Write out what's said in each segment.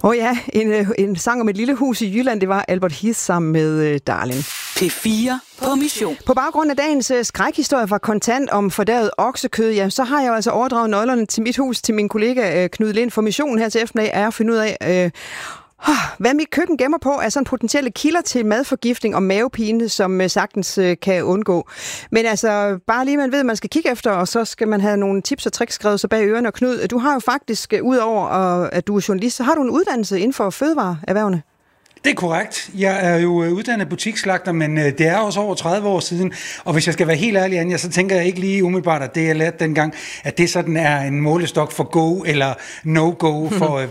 Ja, en sang om et lille hus i Jylland, det var Albert Heath sammen med Darling. P4 på mission. På baggrund af dagens skrækhistorie fra Kontant om fordærvet oksekød, ja, så har jeg jo altså overdraget nøglerne til mit hus til min kollega Knud Lind. For missionen her til eftermiddag er at finde ud af, hvad mit køkken gemmer på er sådan potentielle kilder til madforgiftning og mavepine, som sagtens kan undgå. Men altså, bare lige man ved, man skal kigge efter, og så skal man have nogle tips og tricks skrevet så bag ørerne. Og Knud, du har jo faktisk, udover at du er journalist, så har du en uddannelse inden for fødevareerhvervene. Det er korrekt. Jeg er jo uddannet butiksslagter, men det er også over 30 år siden. Og hvis jeg skal være helt ærlig, Anja, så tænker jeg ikke lige umiddelbart, at det jeg lærte dengang, at det sådan er en målestok for go eller no-go for,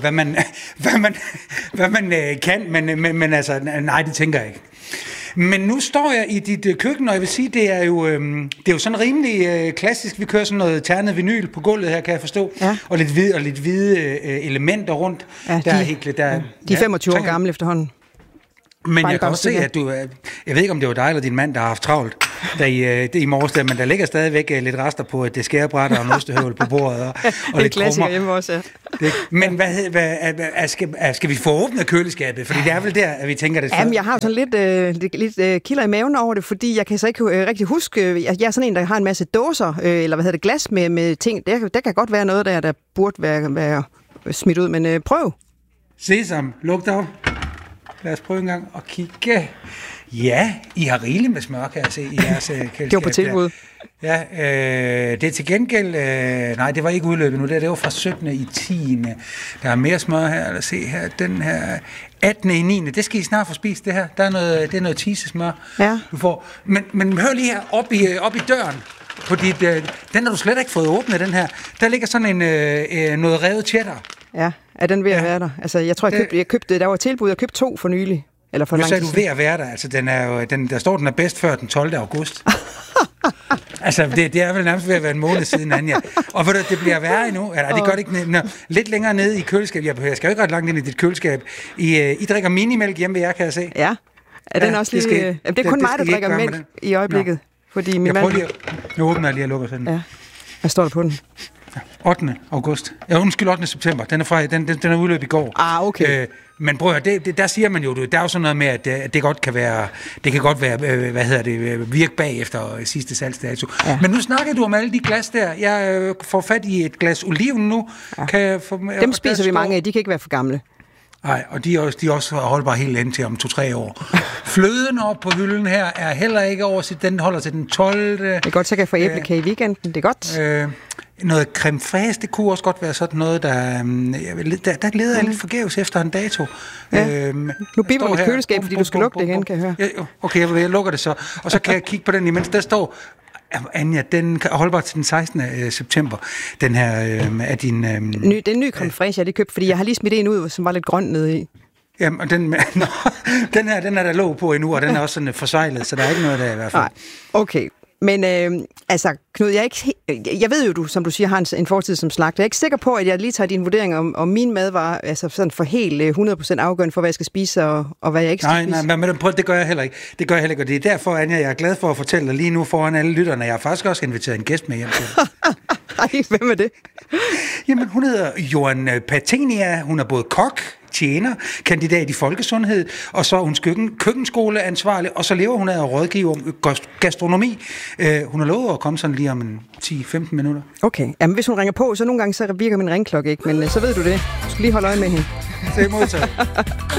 hvad man kan. Men altså, nej, det tænker jeg ikke. Men nu står jeg i dit køkken, og jeg vil sige, det er jo sådan rimelig klassisk. Vi kører sådan noget ternet vinyl på gulvet her, kan jeg forstå. Ja. Og lidt hvide elementer rundt. Ja, de er 25 år gamle efterhånden. Men jeg kan også se, at jeg ved ikke, om det var dig eller din mand, der har haft travlt i morges, men der ligger stadigvæk lidt rester på et skærebræt og en ostehøvel på bordet. Og lidt klassiker hjemme også, ja. Men skal vi få åbnet køleskabet? Fordi det er vel der, at vi tænker det. Jamen, jeg har jo sådan lidt kilder i maven over det, fordi jeg kan så ikke rigtig huske. Jeg er sådan en, der har en masse dåser, eller glas med ting. Der kan godt være noget der burde være smidt ud, men prøv. Sesam, luk dig op. Lad os prøve en gang at kigge. Ja, I har rigeligt med smør, kan jeg se i jeres køleskab. Det var på tilbud. Ja, det er til gengæld... nej, det var ikke udløbet nu. Det var fra 17. i 10. Der er mere smør her. Lad os se her. Den her 18. i 9. Det skal I snart få spist, det her. Det er noget cheese-smør, du får. Men hør lige her, op i døren. På den har du slet ikke fået åbnet, den her. Der ligger sådan noget revet cheddar. Ja, er den ved at være der? Altså, jeg tror, jeg købte, der var tilbud, jeg købte 2 for nylig. Eller for lang tid siden. Så er du ved at være der. Altså, der står, den er bedst før den 12. august. Altså, det er vel nærmest ved at være en måned siden, Anja. Og ved du, det bliver værre endnu. Eller, det gør det ikke. Lidt længere nede i køleskabet. Jeg skal jo ikke ret langt ind i dit køleskab. I drikker minimælk hjemme ved jer, kan jeg se. Ja. Er den også lige... Det er kun mig, der drikker mælk i øjeblikket. Fordi min mand... Nu åbner jeg lige og lukker sådan. Ja. Hvad står der på den? 8. august. Ja, undskyld, 8. september. Den er udløbet i går. Okay. Men prøv at der siger man jo, der er jo sådan noget med, at det kan godt være, virke bagefter sidste salgsdato. Ja. Men nu snakker du om alle de glas der. Jeg får fat i et glas oliven nu. Ja. Kan jeg få, dem spiser vi mange af, de kan ikke være for gamle. Nej, og de er også holdbare helt ind til om 2-3 år. Fløden op på hylden her er heller ikke over, den holder til den 12. Det er godt, så kan jeg få æblekage i weekenden, det er godt. Noget creme fraiche, det kunne også godt være sådan noget, der leder jeg lidt forgæves efter en dato. Ja. Nu biber mit køleskab, fordi du skal lukke det igen, kan jeg høre. Ja, okay, jeg lukker det så. Og så kan jeg kigge på den imens. Der står, Anja, den er holdbar til den 16. september. Den her er din... Det er en ny creme fraiche, jeg har købt, fordi jeg har lige smidt en ud, som var lidt grøn nede i. Jamen, den her, den er der låg på endnu, og den er også sådan forsejlet, så der er ikke noget der i hvert fald. Nej, okay. Men altså, Knud, jeg ved jo, du, som du siger, har en fortid som slagter. Jeg er ikke sikker på, at jeg lige tager din vurdering om min mad var altså sådan for helt 100% afgørende for, hvad jeg skal spise og hvad jeg ikke skal spise. Nej, men prøv, det gør jeg heller ikke. Og det er derfor, Anja, jeg er glad for at fortælle dig lige nu foran alle lytterne. Jeg har faktisk også inviteret en gæst med hjem til dig. Ej, hvem er det? Jamen, hun hedder Joan Patenia. Hun er både kok, tjener, kandidat i folkesundhed, og så er hun køkkenskoleansvarlig, og så lever hun af at rådgive om gastronomi. Hun har lovet at komme sådan lige om 10-15 minutter. Okay, jamen hvis hun ringer på, så nogle gange så virker min ringklokke ikke, men så ved du det. Du skal lige holde øje med hende. Det er modtaget.